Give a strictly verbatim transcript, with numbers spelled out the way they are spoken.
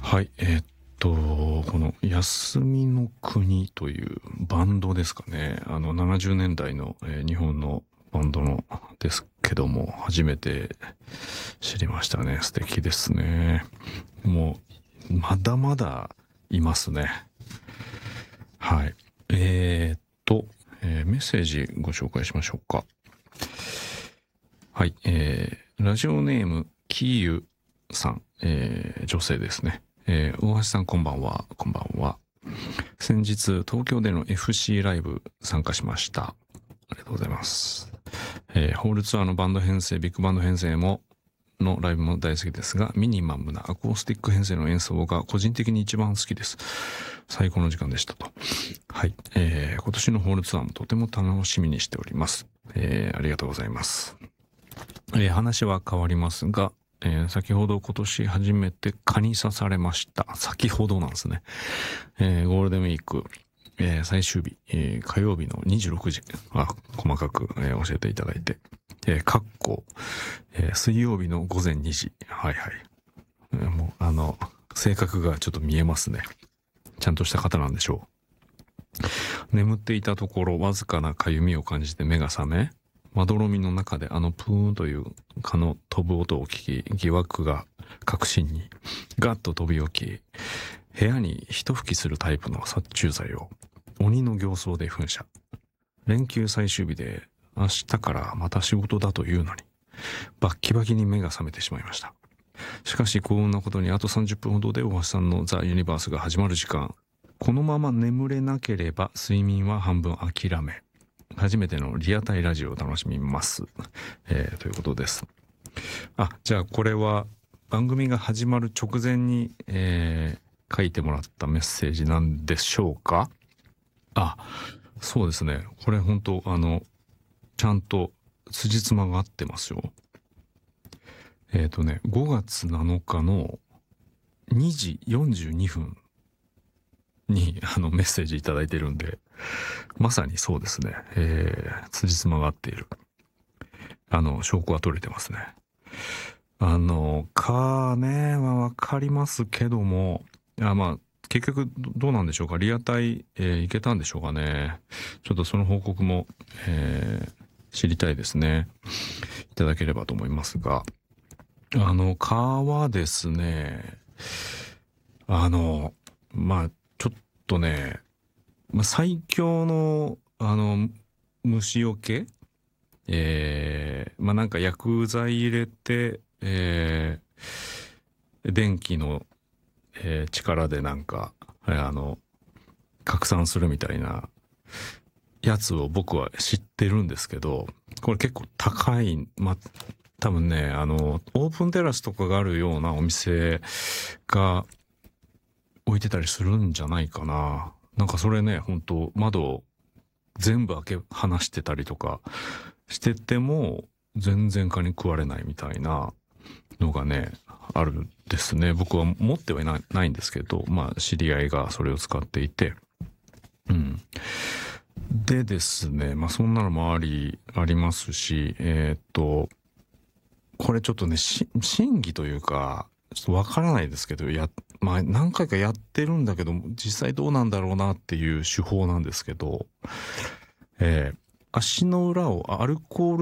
はい、えーっと、この休みの国というバンドですかね。あの、ななじゅうねんだいの、えー日本のバンドのですけども、初めて知りましたね。素敵ですね。もう、まだまだいますね。はい。えーっと、えーメッセージご紹介しましょうか。はい、えー、ラジオネーム、キーユさん、えー女性ですね。えー大橋さんこんばんは、こんばんは。先日、東京での エフシー ライブ参加しました。ありがとうございます。えーホールツアーのバンド編成、ビッグバンド編成も、のライブも大好きですが、ミニマムなアコースティック編成の演奏が個人的に一番好きです。最高の時間でしたと。はい。えー今年のホールツアーもとても楽しみにしております。えーありがとうございます。えー話は変わりますが、えー先ほど今年初めて蚊に刺されました。先ほどなんですね。えーゴールデンウィーク、えー最終日、えー火曜日のにじゅうろくじ、あ、細かく、えー教えていただいて、えー、かっこ、えー水曜日の午前にじ。はいはい。えーもう、あの、性格がちょっと見えますね。ちゃんとした方なんでしょう。眠っていたところ、わずかなかゆみを感じて目が覚め、まどろみの中であのプーンという蚊の飛ぶ音を聞き、疑惑が確信にガッと飛び起き、部屋に一吹きするタイプの殺虫剤を鬼の形相で噴射。連休最終日で明日からまた仕事だというのに、バッキバキに目が覚めてしまいました。しかし幸運なことにあとさんじゅっぷんほどで大橋さんのザ・ユニバースが始まる時間。このまま眠れなければ睡眠は半分諦め、初めてのリアタイラジオを楽しみます。えー、ということです。あ、じゃあこれは番組が始まる直前に、えー、書いてもらったメッセージなんでしょうか？あ、そうですね。これ本当あの、ちゃんと辻褄が合ってますよ。えっとね、ごがつなのかのにじよんじゅうにふんにあのメッセージいただいてるんで、まさにそうですね。えー、辻褄が合っている。あの、証拠は取れてますね。あの、かねはわかりますけども、いや、まあ、結局どうなんでしょうか。リアタイ、えー、いけたんでしょうかね。ちょっとその報告も、えー、知りたいですね。いただければと思いますが。あの、蚊はですね、あの、まあ、ちょっとね、まあ、最強の、あの、虫除け、えー、まあなんか薬剤入れて、えー、電気の、えー力でなんか、えーあの、拡散するみたいなやつを僕は知ってるんですけど、これ結構高い、まあ、多分ね、あの、オープンテラスとかがあるようなお店が置いてたりするんじゃないかな。なんかそれね、本当窓全部開け放してたりとかしてても全然蚊に食われないみたいなのがね、あるんですね。僕は持ってはいない、ないんですけど、まあ知り合いがそれを使っていて、うん。でですね、まあそんなのもあり、ありますし、えーっと、これちょっとね、し真偽というか、ちょっとわからないですけど、や、まあ何回かやってるんだけど、実際どうなんだろうなっていう手法なんですけど、えー足の裏をアルコール